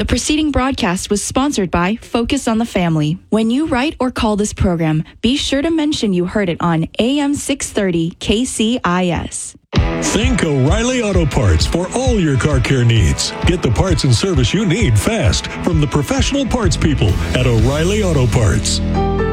preceding broadcast was sponsored by Focus on the Family. When you write or call this program, be sure to mention you heard it on AM 630 KCIS. Think O'Reilly Auto Parts for all your car care needs. Get the parts and service you need fast from the professional parts people at O'Reilly Auto Parts.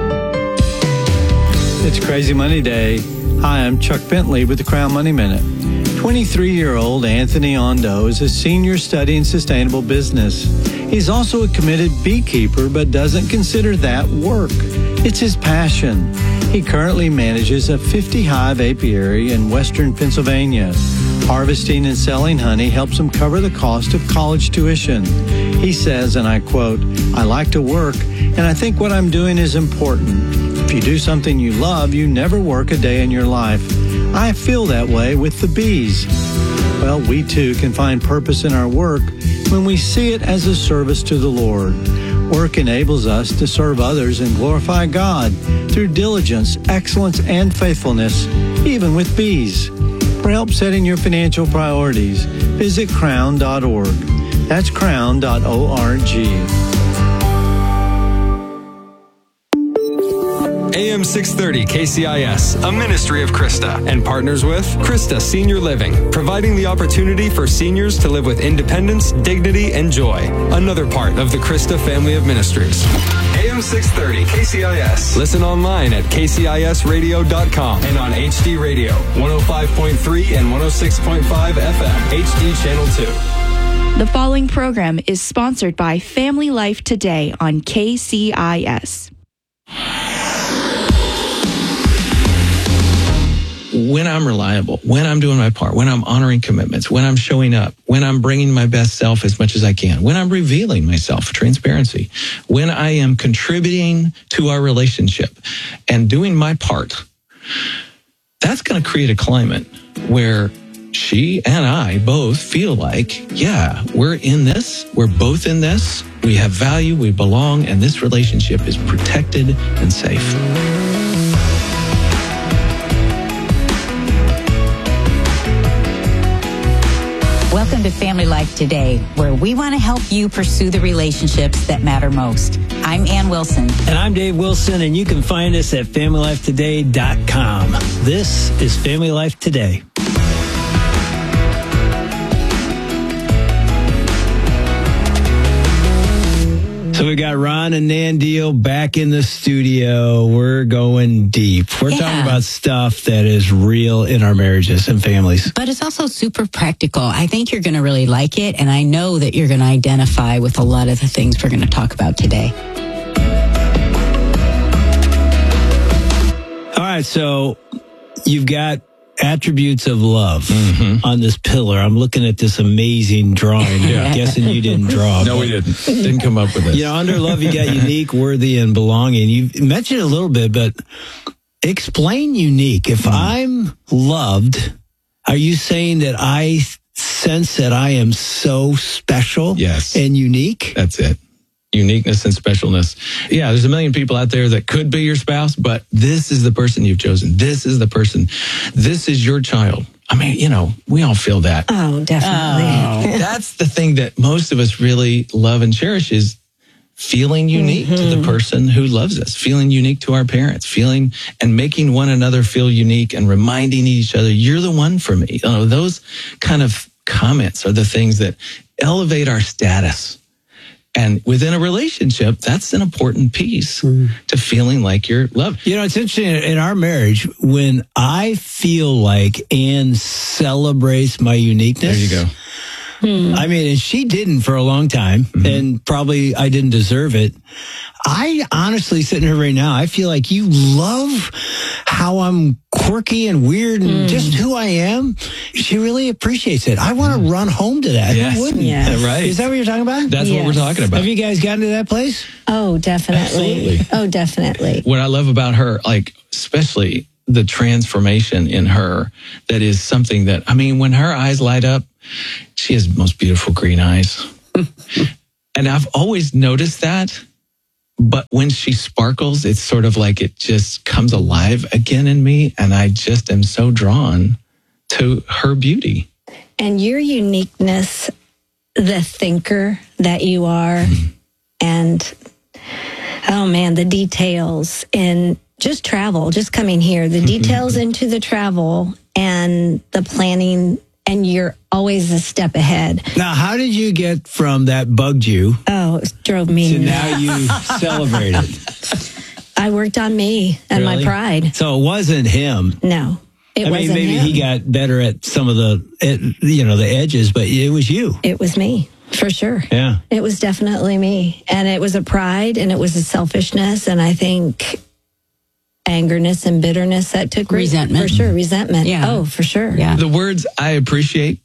It's Crazy Money Day. Hi, I'm Chuck Bentley with the Crown Money Minute. 23-year-old Anthony Ondo is a senior studying sustainable business. He's also a committed beekeeper, but doesn't consider that work. It's his passion. He currently manages a 50-hive apiary in western Pennsylvania. Harvesting and selling honey helps him cover the cost of college tuition. He says, and I quote, "I like to work, and I think what I'm doing is important. If you do something you love, you never work a day in your life. I feel that way with the bees." Well, we too can find purpose in our work when we see it as a service to the Lord. Work enables us to serve others and glorify God through diligence, excellence, and faithfulness, even with bees. For help setting your financial priorities, visit crown.org. That's crown.org. AM 630 KCIS, a ministry of Krista, and partners with Krista Senior Living, providing the opportunity for seniors to live with independence, dignity, and joy. Another part of the Krista family of ministries. AM 630 KCIS. Listen online at kcisradio.com and on HD Radio, 105.3 and 106.5 FM, HD Channel 2. The following program is sponsored by Family Life Today on KCIS. When I'm reliable, when I'm doing my part, when I'm honoring commitments, when I'm showing up, when I'm bringing my best self as much as I can, when I'm revealing myself, transparency, when I am contributing to our relationship and doing my part, that's going to create a climate where she and I both feel like, yeah, we're in this, we're both in this, we have value, we belong, and this relationship is protected and safe. Welcome to Family Life Today, where we want to help you pursue the relationships that matter most. I'm Ann Wilson. And I'm Dave Wilson, and you can find us at FamilyLifeToday.com. This is Family Life Today. So we got Ron and Nan Deal back in the studio. We're going deep. We're talking about stuff that is real in our marriages and families. But it's also super practical. I think you're going to really like it, and I know that you're going to identify with a lot of the things we're going to talk about today. All right, so you've got attributes of love on this pillar. I'm looking at this amazing drawing. I'm guessing you didn't draw. No, we didn't. Didn't come up with this. You know, under love, you got unique, worthy, and belonging. You mentioned it a little bit, but explain unique. If I'm loved, are you saying that I sense that I am so special and unique? That's it. Uniqueness and specialness. Yeah, there's a million people out there that could be your spouse, but this is the person you've chosen. This is the person. This is your child. I mean, you know, we all feel that. Oh, definitely. That's the thing that most of us really love and cherish is feeling unique to the person who loves us, feeling unique to our parents, feeling and making one another feel unique and reminding each other, you're the one for me. You know, those kind of comments are the things that elevate our status. And within a relationship, that's an important piece to feeling like you're loved. You know, it's interesting in our marriage, when I feel like Ann celebrates my uniqueness. There you go. I mean, and she didn't for a long time, and probably I didn't deserve it. I honestly, sitting here right now, I feel like you love how I'm quirky and weird and just who I am. She really appreciates it. I want to run home to that. Yes. Who wouldn't? Yes. Right. Is that what you're talking about? That's what we're talking about. Have you guys gotten to that place? Oh, definitely. Absolutely. Oh, definitely. What I love about her, like, especially the transformation in her, that is something that, I mean, when her eyes light up, she has the most beautiful green eyes. And I've always noticed that. But when she sparkles, it's sort of like it just comes alive again in me. And I just am so drawn to her beauty. And your uniqueness, the thinker, that you are. And, oh man, the details in just travel, just coming here, the details into the travel and the planning, and you're always a step ahead. Now, how did you get from that bugged you Oh, it drove me to nuts. now you celebrate it? I worked on me and my Really? pride. So it wasn't him. No, it I wasn't mean, maybe him. he got better at some of the, the edges, but it was you. It was me, for sure. Yeah. It was definitely me. And it was a pride and it was a selfishness. And I think angerness and bitterness that took root. Resentment. For sure. Resentment. Yeah. Oh, for sure. Yeah. The words I appreciate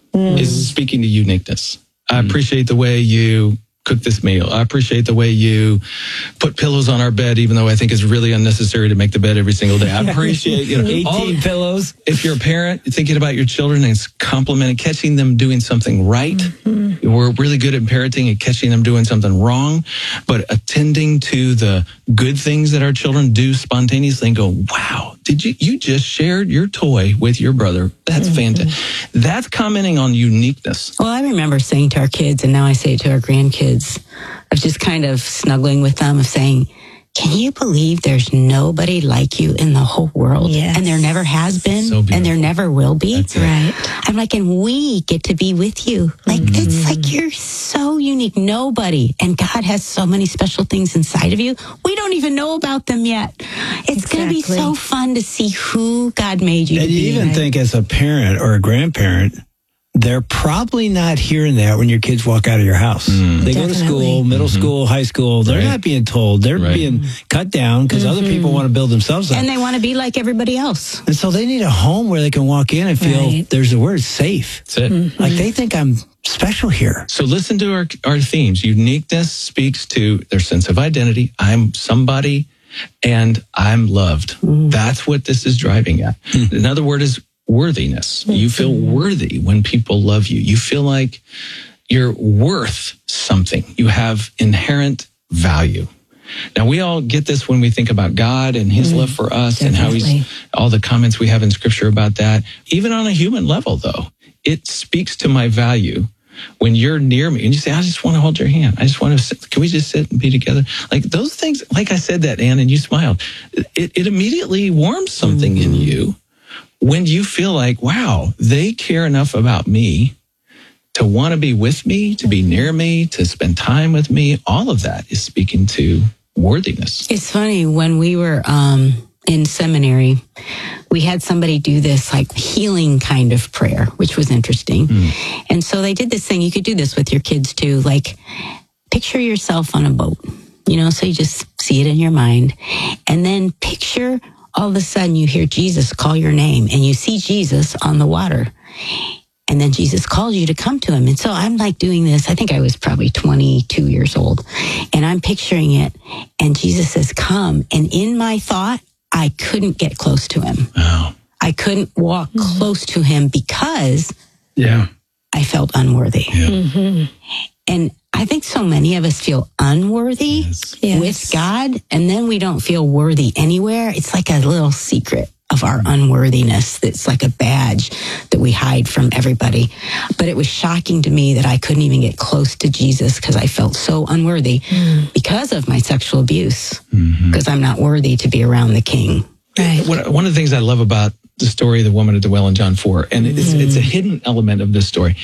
is speaking to uniqueness. I appreciate the way you cook this meal. I appreciate the way you put pillows on our bed, even though I think it's really unnecessary to make the bed every single day. I appreciate, 18 pillows. If you're a parent, thinking about your children and complimenting, catching them doing something right. We're really good at parenting and catching them doing something wrong, but attending to the good things that our children do spontaneously and go, wow, you just shared your toy with your brother. That's fantastic. That's commenting on uniqueness. Well, I remember saying to our kids, and now I say it to our grandkids, of just kind of snuggling with them, of saying, can you believe there's nobody like you in the whole world? Yes. And there never has been, So beautiful. and there never will be. That's it. Right. I'm like, and we get to be with you. Like, it's like you're so unique. Nobody. And God has so many special things inside of you. We don't even know about them yet. It's going to be Exactly. so fun to see who God made you And to you be. even think as a parent or a grandparent, they're probably not hearing that when your kids walk out of your house. They go to Definitely. school, middle school, high school. They're Right. not being told. They're Right. being cut down because other people want to build themselves up. And they want to be like everybody else. And so they need a home where they can walk in and feel Right. there's a word safe. That's it. Like they think I'm special here. So listen to our themes. Uniqueness speaks to their sense of identity. I'm somebody and I'm loved. That's what this is driving at. Another word is worthiness. You feel worthy when people love you. You feel like you're worth something. You have inherent value. Now, we all get this when we think about God and his love for us and how he's, all the comments we have in scripture about that. Even on a human level, though, it speaks to my value when you're near me and you say, I just want to hold your hand. I just want to sit. Can we just sit and be together? Like those things, like I said that, Ann, and you smiled. It immediately warms something in you when you feel like, wow, they care enough about me to want to be with me, to be near me, to spend time with me. All of that is speaking to worthiness. It's funny, when we were in seminary, we had somebody do this like healing kind of prayer, which was interesting. And so they did this thing. You could do this with your kids too. Like picture yourself on a boat, so you just see it in your mind. And then picture all of a sudden you hear Jesus call your name and you see Jesus on the water. And then Jesus calls you to come to him. And so I'm like doing this. I think I was probably 22 years old. And I'm picturing it. And Jesus says, come. And in my thought, I couldn't get close to him. Wow. I couldn't walk close to him because Yeah. I felt unworthy. Yeah. And I think so many of us feel unworthy Yes. with God. And then we don't feel worthy anywhere. It's like a little secret of our unworthiness. That's like a badge that we hide from everybody. But it was shocking to me that I couldn't even get close to Jesus because I felt so unworthy because of my sexual abuse, because I'm not worthy to be around the King. Right. One of the things I love about the story of the woman at the well in John 4, and it's a hidden element of this story.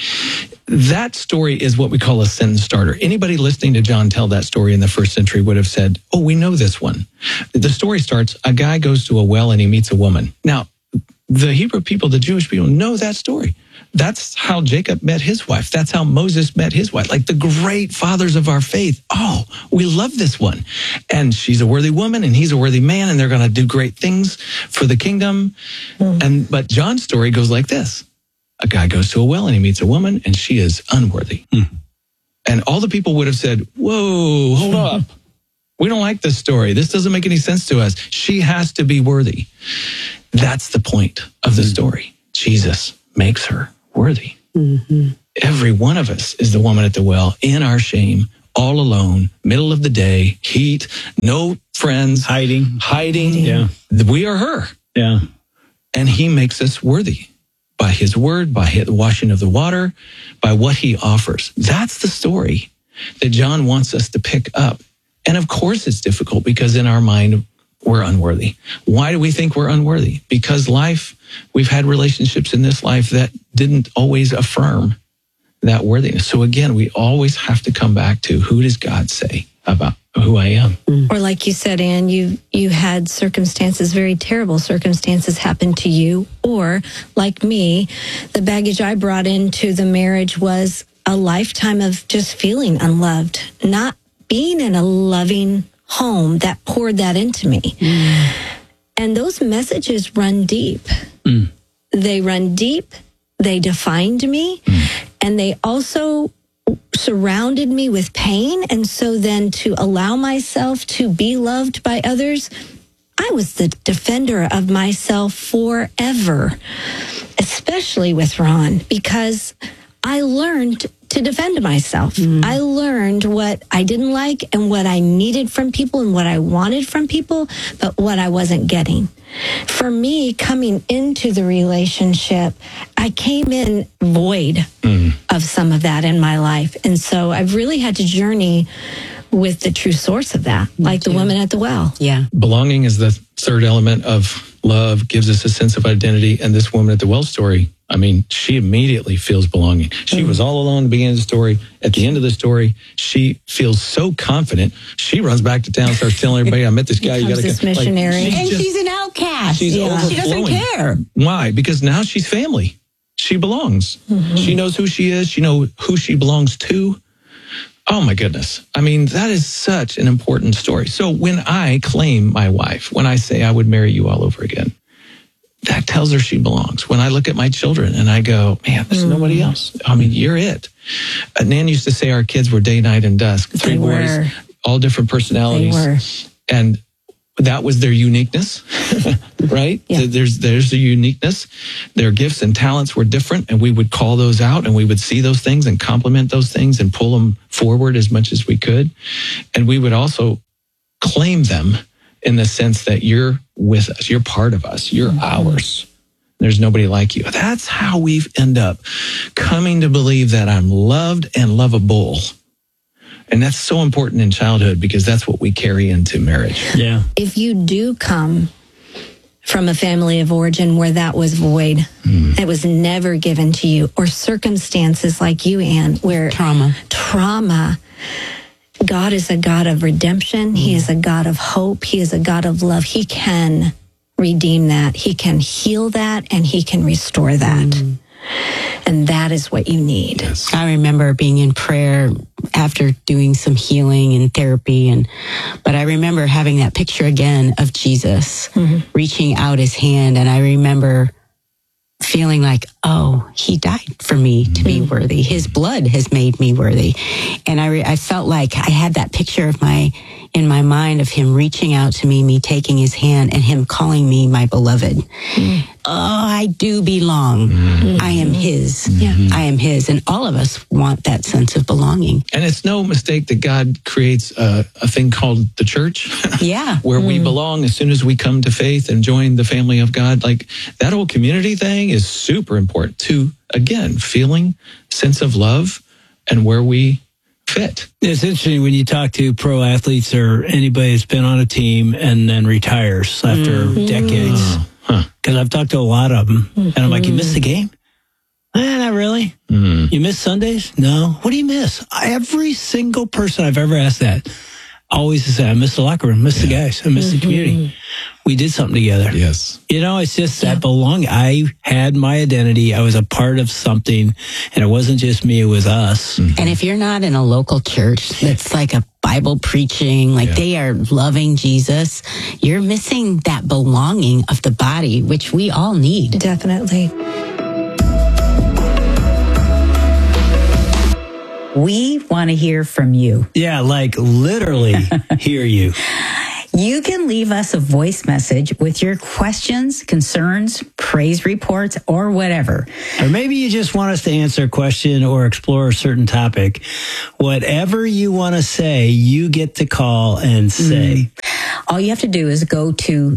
That story is what we call a sentence starter. Anybody listening to John tell that story in the first century would have said, oh, we know this one. The story starts, a guy goes to a well and he meets a woman. Now, the Hebrew people, the Jewish people know that story. That's how Jacob met his wife. That's how Moses met his wife. Like the great fathers of our faith. Oh, we love this one. And she's a worthy woman and he's a worthy man and they're going to do great things for the kingdom. But John's story goes like this. A guy goes to a well and he meets a woman and she is unworthy. And all the people would have said, whoa, hold up. We don't like this story. This doesn't make any sense to us. She has to be worthy. That's the point of the story. Jesus makes her worthy. Every one of us is the woman at the well in our shame, all alone, middle of the day, heat, no friends, Hiding. Yeah. We are her. Yeah. And he makes us worthy by his word, by the washing of the water, by what he offers. That's the story. that John wants us to pick up. And of course it's difficult because in our mind, we're unworthy. Why do we think we're unworthy? Because we've had relationships in this life that didn't always affirm that worthiness. So again, we always have to come back to, who does God say about who I am? Or like you said, Ann, you had circumstances, very terrible circumstances happen to you. Or like me, the baggage I brought into the marriage was a lifetime of just feeling unloved, not being in a loving home that poured that into me. And those messages run deep. They run deep. They defined me. And they also surrounded me with pain. And so then to allow myself to be loved by others, I was the defender of myself forever, especially with Ron, because I learned to defend myself. I learned what I didn't like and what I needed from people and what I wanted from people, but what I wasn't getting. For me, coming into the relationship, I came in void of some of that in my life. And so I've really had to journey with the true source of that, like the woman at the well. Yeah. Belonging is the third element of love, gives us a sense of identity. And this woman at the well story, I mean, she immediately feels belonging. She was all alone at the beginning of the story. At the end of the story, she feels so confident. She runs back to town, starts telling everybody, I met this guy. You got to this missionary. And she's an outcast. She's overflowing. She doesn't care. Why? Because now she's family. She belongs. She knows who she is. She knows who she belongs to. Oh my goodness. I mean, that is such an important story. So when I claim my wife, when I say I would marry you all over again, that tells her she belongs. When I look at my children and I go, man, there's nobody else. I mean, you're it. Nan used to say our kids were day, night, and dusk. Three boys, all different personalities. They were. And that was their uniqueness, right? Yeah. There's the uniqueness. Their gifts and talents were different, and we would call those out, and we would see those things and compliment those things and pull them forward as much as we could. And we would also claim them in the sense that you're with us, you're part of us, you're ours. There's nobody like you. That's how we've end up coming to believe that I'm loved and lovable. And that's so important in childhood because that's what we carry into marriage. Yeah. If you do come from a family of origin where that was void, it was never given to you, or circumstances like you, Ann, where trauma, God is a God of redemption. He is a God of hope. He is a God of love. He can redeem that. He can heal that, and he can restore that. And that is what you need. Yes. I remember being in prayer after doing some healing and therapy, but I remember having that picture again of Jesus reaching out his hand, and I remember feeling like, oh, he died for me to be worthy. His blood has made me worthy. And I felt like I had that picture in my mind of him reaching out to me taking his hand, and him calling me my beloved. Oh, I do belong. I am his. I am his. And all of us want that sense of belonging. And it's no mistake that God creates a thing called the church. Yeah. Where we belong as soon as we come to faith and join the family of God. Like that whole community thing is super important to, again, feeling sense of love and where we fit. It's interesting when you talk to pro athletes or anybody that's been on a team and then retires after decades. Because I've talked to a lot of them. And I'm like, you missed the game? Not really. You miss Sundays? No. What do you miss? Every single person I've ever asked that always say, I miss the locker room, miss the guys, I miss the community. We did something together. Yes. You know, it's just that belonging. I had my identity. I was a part of something, and it wasn't just me, it was us. And if you're not in a local church that's like a Bible preaching, like they are loving Jesus, you're missing that belonging of the body, which we all need. Definitely. We want to hear from you. Yeah, like literally hear you. You can leave us a voice message with your questions, concerns, praise reports, or whatever. Or maybe you just want us to answer a question or explore a certain topic. Whatever you want to say, you get to call and say. All you have to do is go to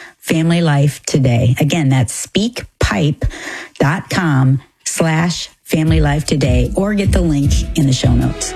speakpipe.com/family life today. Again, that's speakpipe.com/family Family Life today or get the link in the show notes.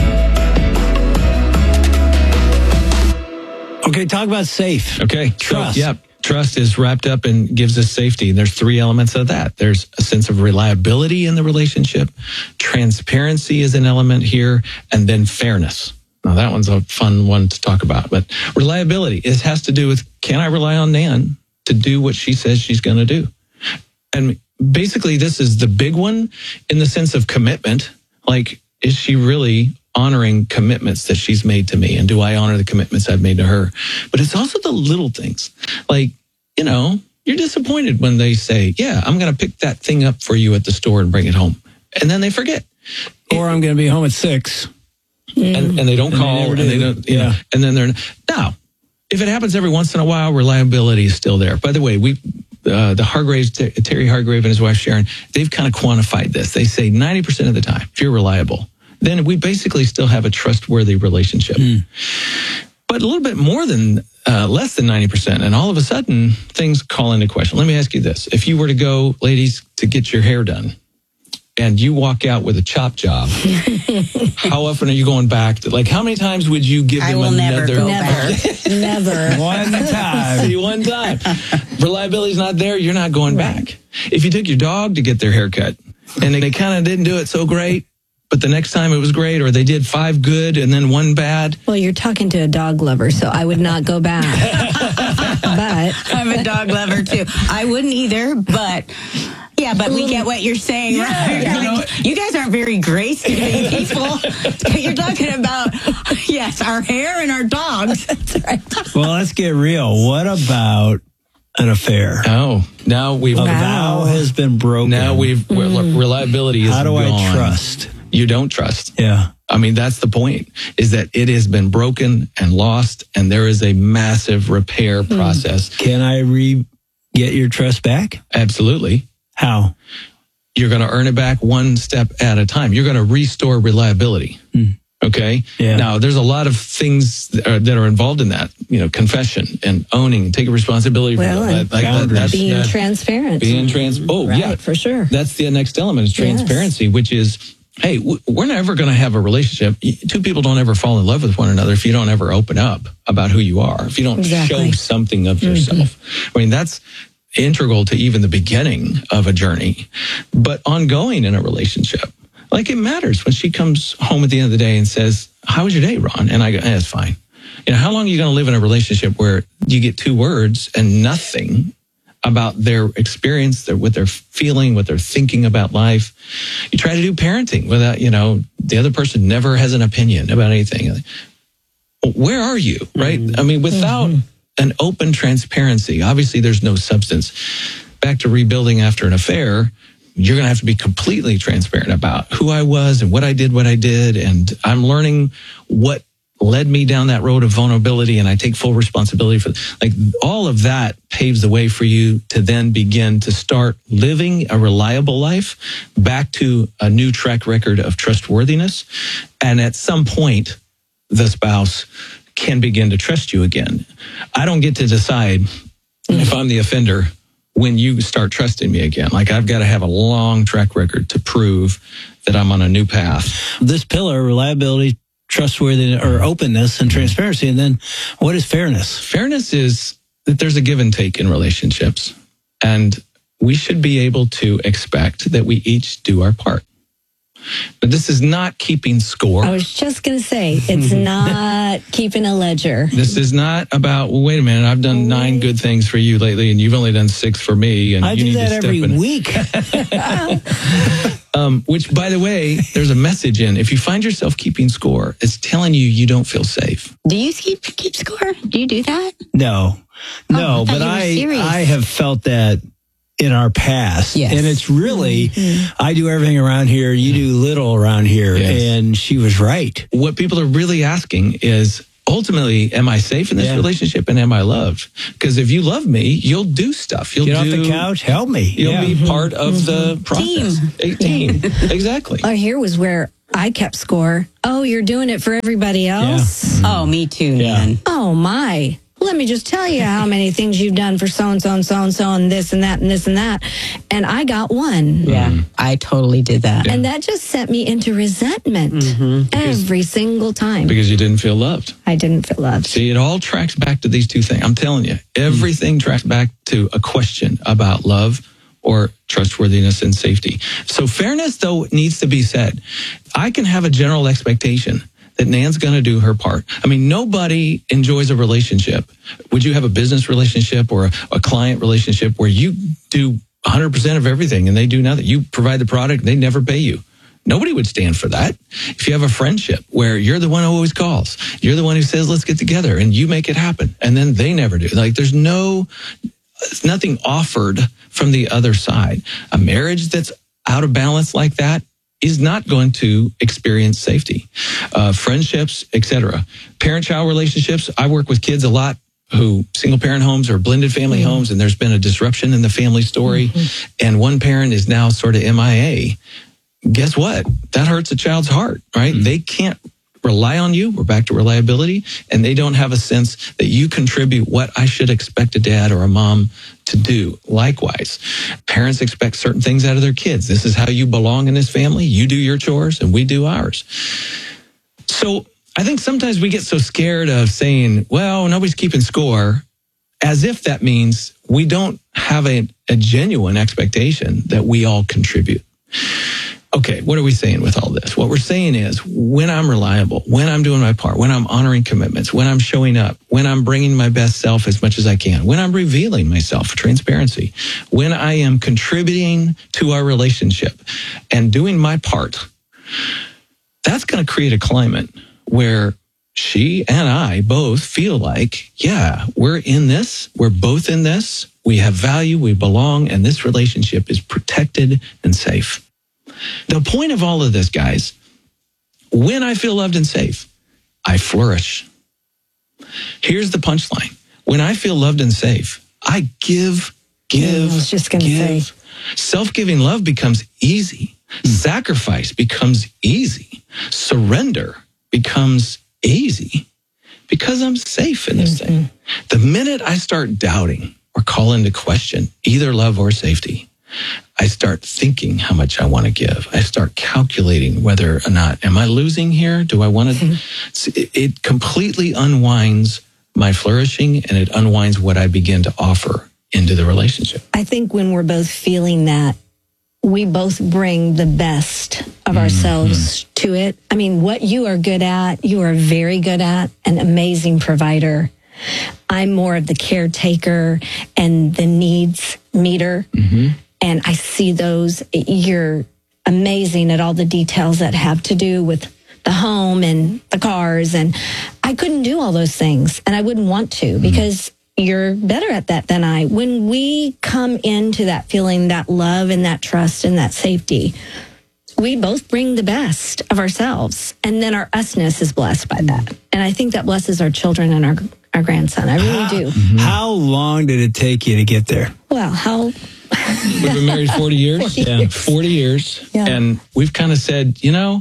Okay, talk about safe. Okay. Trust. So, trust is wrapped up and gives us safety. There's 3 elements of that. There's a sense of reliability in the relationship. Transparency is an element here. And then fairness. Now, that one's a fun one to talk about. But reliability, it has to do with, can I rely on Nan to do what she says she's going to do? And basically, this is the big one in the sense of commitment. Like, is she really honoring commitments that she's made to me? And do I honor the commitments I've made to her? But it's also the little things. Like, you're disappointed when they say, yeah, I'm going to pick that thing up for you at the store and bring it home. And then they forget. Or I'm going to be home at 6. And they don't call. And they don't, Yeah. And then they're, now, if it happens every once in a while, reliability is still there. By the way, the Hargraves, Terry Hargrave and his wife Sharon, they've kind of quantified this. They say 90% of the time, if you're reliable, then we basically still have a trustworthy relationship. But a little bit more than, less than 90%. And all of a sudden, things call into question. Let me ask you this. If you were to go, ladies, to get your hair done, and you walk out with a chop job, how often are you going back? Like, how many times would you give them another? Never. One time. See, one time. Reliability's not there, you're not going back. If you took your dog to get their hair cut, and they kind of didn't do it so great, but the next time it was great, or they did 5 good and then 1 bad. Well, you're talking to a dog lover, so I would not go back. But I'm a dog lover too. I wouldn't either, but yeah, but we get what you're saying, right? Yeah. You guys aren't very grace-giving people. You're talking about, yes, our hair and our dogs. That's right. Well, let's get real. What about an affair? Oh, now we've... A vow has been broken. Now reliability is How do gone. I trust? You don't trust. Yeah. I mean, that's the point, is that it has been broken and lost, and there is a massive repair process. Can I get your trust back? Absolutely. How? You're going to earn it back one step at a time. You're going to restore reliability. Okay? Yeah. Now, there's a lot of things that are involved in that. Confession and owning, taking responsibility for that. Being transparent. Yeah. For sure. That's the next element is transparency, which is, hey, we're never going to have a relationship. 2 people don't ever fall in love with one another if you don't ever open up about who you are, if you don't show something of yourself. I mean, that's integral to even the beginning of a journey, but ongoing in a relationship. Like, it matters when she comes home at the end of the day and says, how was your day, Ron? And I go, it's fine. How long are you going to live in a relationship where you get 2 words and nothing about their experience, what they're feeling, what they're thinking about life? You try to do parenting without, the other person never has an opinion about anything. Where are you, right? I mean, without an open transparency, obviously there's no substance. Back to rebuilding after an affair, you're going to have to be completely transparent about who I was and what I did. And I'm learning what led me down that road of vulnerability, and I take full responsibility for all of that paves the way for you to then begin to start living a reliable life back to a new track record of trustworthiness. And at some point, the spouse can begin to trust you again. I don't get to decide if I'm the offender when you start trusting me again. Like, I've got to have a long track record to prove that I'm on a new path. This pillar, reliability, trustworthiness, or openness and transparency. And then what is fairness? Fairness is that there's a give and take in relationships. And we should be able to expect that we each do our part. But this is not keeping score. I was just going to say, it's not keeping a ledger. This is not about, well, wait a minute, I've done 9 good things for you lately, and you've only done 6 for me. And I you do need that to step every in. week. Which, by the way, there's a message in. If you find yourself keeping score, it's telling you don't feel safe. Do you keep score? Do you do that? No, but I have felt that in our past. Yes. And it's really, I do everything around here, you do little around here. Yes. And she was right. What people are really asking is, ultimately, am I safe in this relationship, and am I loved? Because if you love me, you'll do stuff. You'll get off the couch, help me. You'll be part of the process. Team. Exactly. Oh, here was where I kept score. Oh, you're doing it for everybody else? Oh, me too, man. Oh, my. let me just tell you how many things you've done for so-and-so and so-and-so and this and that and this and that. And I got one. Yeah, I totally did that. And that just sent me into resentment every single time. Because you didn't feel loved. I didn't feel loved. See, it all tracks back to these two things. I'm telling you, everything tracks back to a question about love or trustworthiness and safety. So fairness, though, needs to be said. I can have a general expectation that Nan's going to do her part. I mean, nobody enjoys a relationship. Would you have a business relationship or a client relationship where you do 100% of everything and they do nothing? You provide the product, they never pay you. Nobody would stand for that. If you have a friendship where you're the one who always calls, you're the one who says, let's get together, and you make it happen, and then they never do. Like, there's nothing offered from the other side. A marriage that's out of balance like that is not going to experience safety. Friendships, etc. Parent-child relationships. I work with kids a lot who single-parent homes or blended family homes, and there's been a disruption in the family story, and one parent is now sort of MIA. Guess what? That hurts a child's heart, right? They can't rely on you. We're back to reliability. And they don't have a sense that you contribute what I should expect a dad or a mom to do. Likewise, parents expect certain things out of their kids. This is how you belong in this family. You do your chores and we do ours. So I think sometimes we get so scared of saying, well, nobody's keeping score, as if that means we don't have a genuine expectation that we all contribute. Okay, what are we saying with all this? What we're saying is, when I'm reliable, when I'm doing my part, when I'm honoring commitments, when I'm showing up, when I'm bringing my best self as much as I can, when I'm revealing myself for transparency, when I am contributing to our relationship and doing my part, that's going to create a climate where she and I both feel like, yeah, we're in this, we're both in this, we have value, we belong, and this relationship is protected and safe. The point of all of this, guys, when I feel loved and safe, I flourish. Here's the punchline. When I feel loved and safe, I give. I was just going to say. Self-giving love becomes easy. Sacrifice becomes easy. Surrender becomes easy because I'm safe in this thing. The minute I start doubting or call into question either love or safety, I start thinking how much I want to give. I start calculating whether or not, am I losing here? Do I want to? It completely unwinds my flourishing, and it unwinds what I begin to offer into the relationship. I think when we're both feeling that, we both bring the best of ourselves to it. I mean, what you are good at, you are very good at, an amazing provider. I'm more of the caretaker and the needs meter. And I see those. You're amazing at all the details that have to do with the home and the cars. And I couldn't do all those things. And I wouldn't want to because you're better at that than I. When we come into that feeling, that love and that trust and that safety, we both bring the best of ourselves. And then our usness is blessed by that. And I think that blesses our children and our grandson. I really do. How long did it take you to get there? Well, We've been married 40 years. 40 years. Yeah. And we've kind of said,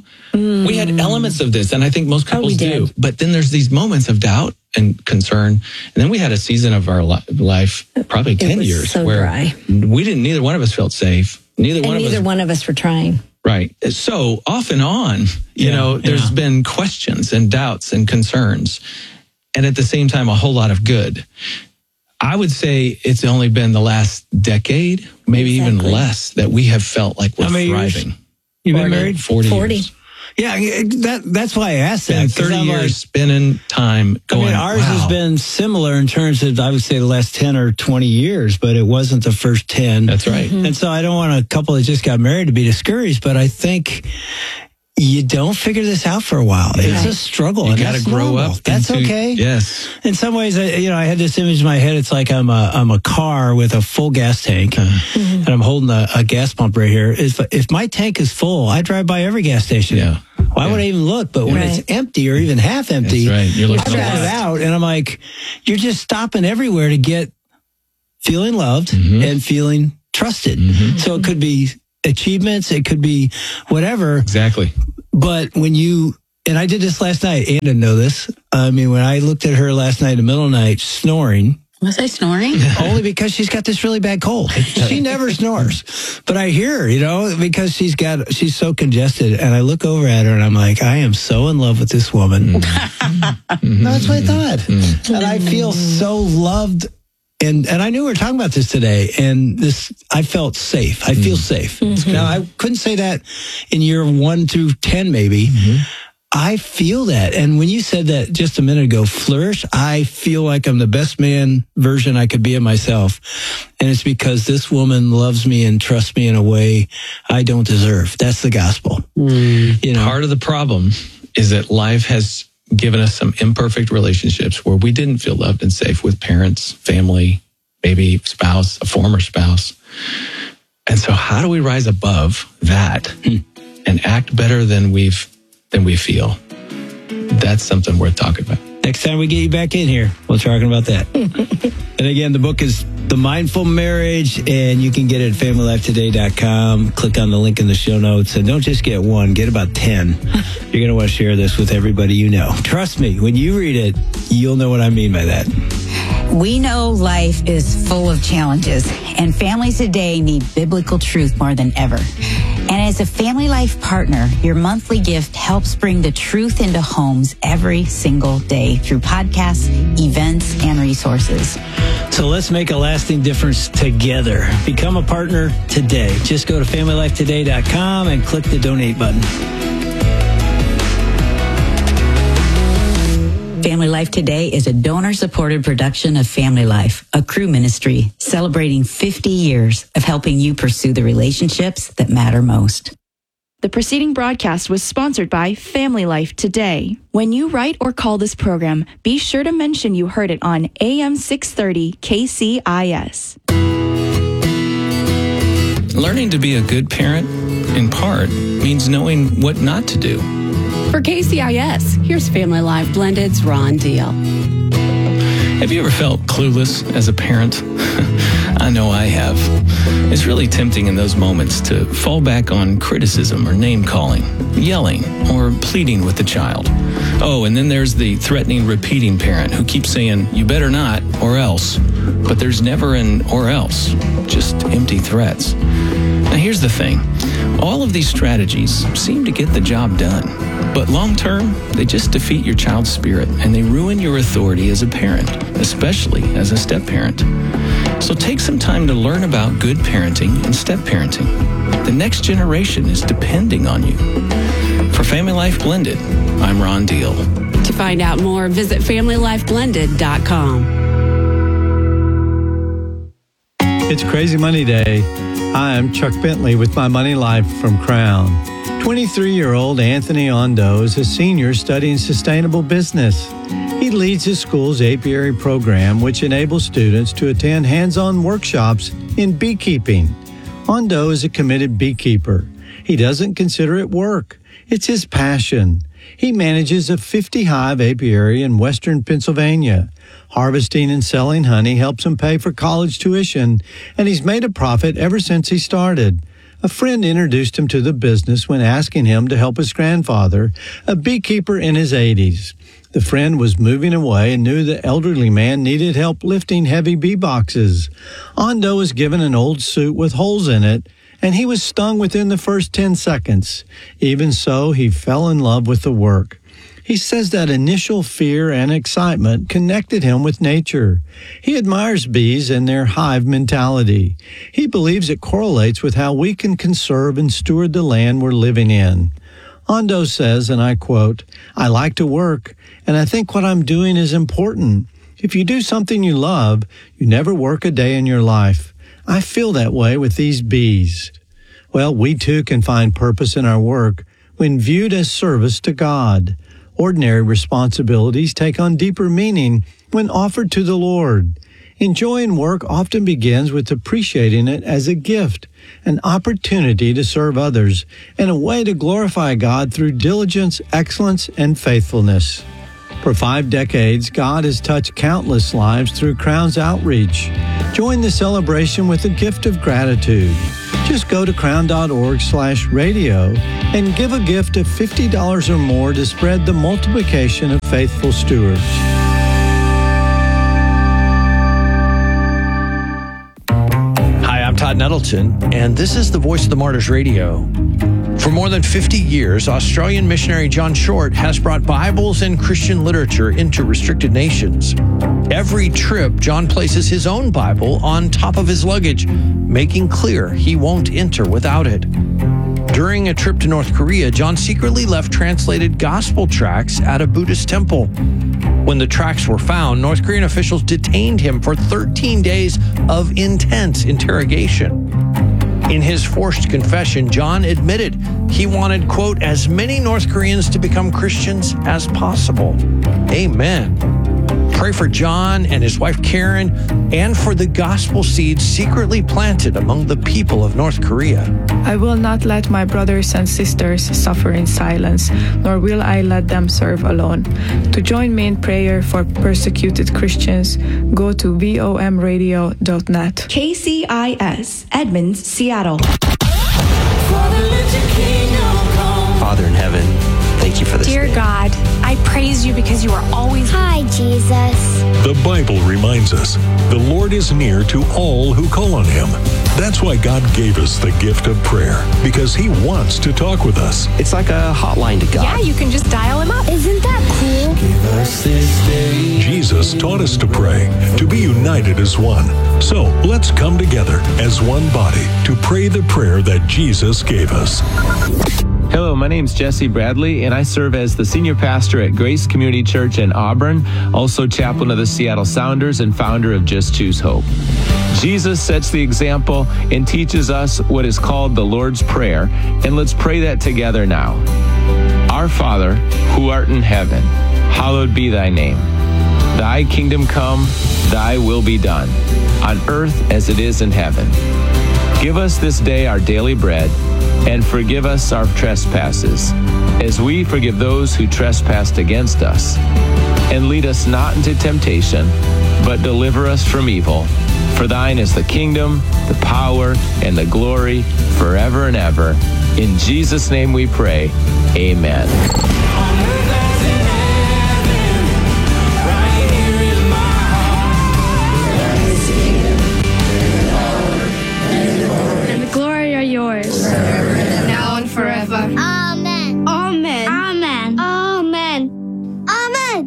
we had elements of this, and I think most couples do. did. But then there's these moments of doubt and concern. And then we had a season of our life, probably 10 years, so where dry. neither one of us felt safe. Neither one of us were trying. Right. So off and on, there's been questions and doubts and concerns. And at the same time, a whole lot of good. I would say it's only been the last decade, maybe even less, that we have felt like we're thriving. You've been married? 40 years. Yeah, that's why I asked that. 30 years spending time going, ours has been similar in terms of, I would say, the last 10 or 20 years, but it wasn't the first 10. That's right. And so I don't want a couple that just got married to be discouraged, but I think you don't figure this out for a while. Yeah. It's a struggle. You got to grow up. That's okay. Yes. In some ways, I had this image in my head. It's like I'm a car with a full gas tank, and I'm holding a gas pump right here. If my tank is full, I drive by every gas station. Yeah. Why would I even look? But when it's empty or even half empty, that's right. I drive it out, and I'm like, you're just stopping everywhere to get feeling loved and feeling trusted. So it could be achievements, it could be whatever. Exactly. But when you and I did this last night. Ann didn't know this. I mean, when I looked at her last night in the middle of the night snoring. Was I snoring? Only because she's got this really bad cold. She never snores. But I hear her, because she's so congested. And I look over at her and I'm like, I am so in love with this woman. That's what I thought. And I feel so loved. And I knew we were talking about this today. And I felt safe. I feel safe. Now, I couldn't say that in year 1 through 10, maybe. I feel that. And when you said that just a minute ago, flourish, I feel like I'm the best man version I could be of myself. And it's because this woman loves me and trusts me in a way I don't deserve. That's the gospel. Part of the problem is that life has given us some imperfect relationships where we didn't feel loved and safe with parents, family, maybe spouse, a former spouse. And so how do we rise above that and act better than we feel? That's something worth talking about. Next time we get you back in here, we'll talk about that. And again, the book is The Mindful Marriage, and you can get it at FamilyLifeToday.com. Click on the link in the show notes, and don't just get one, get about 10. You're going to want to share this with everybody you know. Trust me, when you read it, you'll know what I mean by that. We know life is full of challenges, and families today need biblical truth more than ever. And as a Family Life partner, your monthly gift helps bring the truth into homes every single day through podcasts, events, and resources. So let's make a lasting difference together. Become a partner today. Just go to FamilyLifeToday.com and click the donate button. Family Life Today is a donor-supported production of Family Life, a crew ministry celebrating 50 years of helping you pursue the relationships that matter most. The preceding broadcast was sponsored by Family Life Today. When you write or call this program, be sure to mention you heard it on AM 630 KCIS. Learning to be a good parent, in part, means knowing what not to do. For KCIS, here's Family Life Blended's Ron Deal. Have you ever felt clueless as a parent? I know I have. It's really tempting in those moments to fall back on criticism or name-calling, yelling, or pleading with the child. Oh, and then there's the threatening, repeating parent who keeps saying, you better not, or else. But there's never an or else, just empty threats. Now here's the thing. All of these strategies seem to get the job done. But long term, they just defeat your child's spirit and they ruin your authority as a parent, especially as a step-parent. So take some time to learn about good parenting and step-parenting. The next generation is depending on you. For Family Life Blended, I'm Ron Deal. To find out more, visit FamilyLifeBlended.com. It's Crazy Money Day. Hi, I'm Chuck Bentley with My Money Life from Crown. 23-year-old Anthony Ondo is a senior studying sustainable business. He leads his school's apiary program, which enables students to attend hands-on workshops in beekeeping. Ondo is a committed beekeeper. He doesn't consider it work. It's his passion. He manages a 50-hive apiary in western Pennsylvania. Harvesting and selling honey helps him pay for college tuition, and he's made a profit ever since he started. A friend introduced him to the business when asking him to help his grandfather, a beekeeper in his 80s. The friend was moving away and knew the elderly man needed help lifting heavy bee boxes. Ondo was given an old suit with holes in it, and he was stung within the first 10 seconds. Even so, he fell in love with the work. He says that initial fear and excitement connected him with nature. He admires bees and their hive mentality. He believes it correlates with how we can conserve and steward the land we're living in. Ondo says, and I quote, I like to work, and I think what I'm doing is important. If you do something you love, you never work a day in your life. I feel that way with these bees. Well, we too can find purpose in our work when viewed as service to God. Ordinary responsibilities take on deeper meaning when offered to the Lord. Enjoying work often begins with appreciating it as a gift, an opportunity to serve others, and a way to glorify God through diligence, excellence, and faithfulness. For 5 decades, God has touched countless lives through Crown's outreach. Join the celebration with a gift of gratitude. Just go to crown.org/radio and give a gift of $50 or more to spread the multiplication of faithful stewards. Hi, I'm Todd Nettleton, and this is the Voice of the Martyrs Radio. For more than 50 years, Australian missionary John Short has brought Bibles and Christian literature into restricted nations. Every trip, John places his own Bible on top of his luggage, making clear he won't enter without it. During a trip to North Korea, John secretly left translated gospel tracts at a Buddhist temple. When the tracts were found, North Korean officials detained him for 13 days of intense interrogation. In his forced confession, John admitted he wanted, quote, as many North Koreans to become Christians as possible. Amen. Pray for John and his wife Karen and for the gospel seeds secretly planted among the people of North Korea. I will not let my brothers and sisters suffer in silence, nor will I let them serve alone. To join me in prayer for persecuted Christians, go to vomradio.net. KCIS, Edmonds, Seattle. Father in heaven, thank you for this Dear day. God, I praise you because you are always... Hi, Jesus. The Bible reminds us the Lord is near to all who call on him. That's why God gave us the gift of prayer, because he wants to talk with us. It's like a hotline to God. Yeah, you can just dial him up. Isn't that cool? Give us this day. Jesus taught us to pray, to be united as one. So let's come together as one body to pray the prayer that Jesus gave us. Hello, my name is Jesse Bradley, and I serve as the senior pastor at Grace Community Church in Auburn, also chaplain of the Seattle Sounders and founder of Just Choose Hope. Jesus sets the example and teaches us what is called the Lord's Prayer, and let's pray that together now. Our Father, who art in heaven, hallowed be thy name. Thy kingdom come, thy will be done, on earth as it is in heaven. Give us this day our daily bread, and forgive us our trespasses, as we forgive those who trespass against us. And lead us not into temptation, but deliver us from evil. For thine is the kingdom, the power, and the glory, forever and ever. In Jesus' name we pray, amen. Yours. Now and forever. Amen. Amen. Amen. Amen. Amen.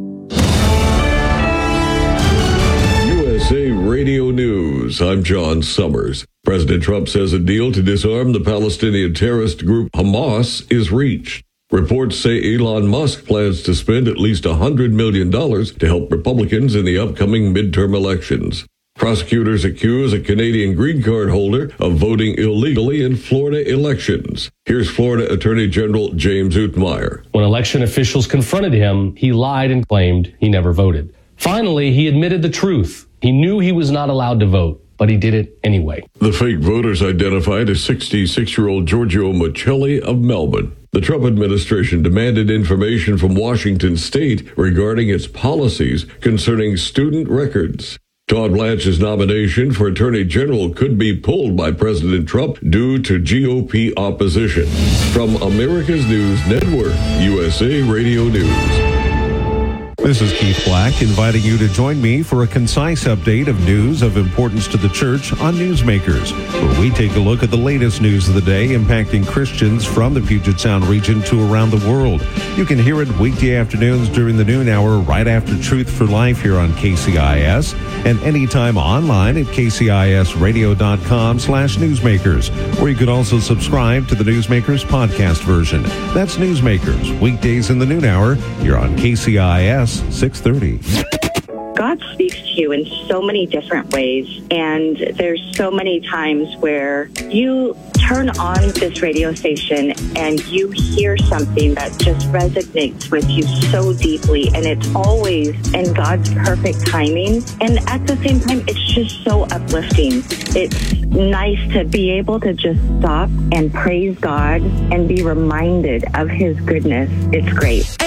USA Radio News. I'm John Summers. President Trump says a deal to disarm the Palestinian terrorist group Hamas is reached. Reports say Elon Musk plans to spend at least $100 million to help Republicans in the upcoming midterm elections. Prosecutors accuse a Canadian green card holder of voting illegally in Florida elections. Here's Florida Attorney General James Utmeyer. When election officials confronted him, he lied and claimed he never voted. Finally, he admitted the truth. He knew he was not allowed to vote, but he did it anyway. The fake voters identified as 66-year-old Giorgio Michelli of Melbourne. The Trump administration demanded information from Washington State regarding its policies concerning student records. Todd Blanche's nomination for Attorney General could be pulled by President Trump due to GOP opposition. From America's News Network, USA Radio News. This is Keith Black inviting you to join me for a concise update of news of importance to the church on Newsmakers, where we take a look at the latest news of the day impacting Christians from the Puget Sound region to around the world. You can hear it weekday afternoons during the noon hour right after Truth for Life here on KCIS, and anytime online at kcisradio.com/newsmakers, where you can also subscribe to the Newsmakers podcast version. That's Newsmakers, weekdays in the noon hour here on KCIS 630. God speaks to you in so many different ways, and there's so many times where you turn on this radio station and you hear something that just resonates with you so deeply, and it's always in God's perfect timing, and at the same time it's just so uplifting. It's nice to be able to just stop and praise God and be reminded of his goodness. It's great.